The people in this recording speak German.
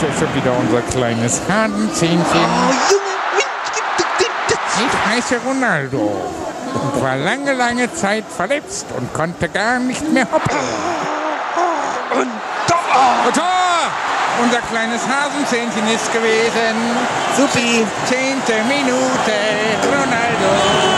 ist doch schon wieder unser kleines Hasenzähnchen. Ich heiße Ronaldo und war lange Zeit verletzt und konnte gar nicht mehr hoppen. Und Tor! Tor! Unser kleines Hasenzähnchen ist gewesen. Supi! 10. Minute, Ronaldo.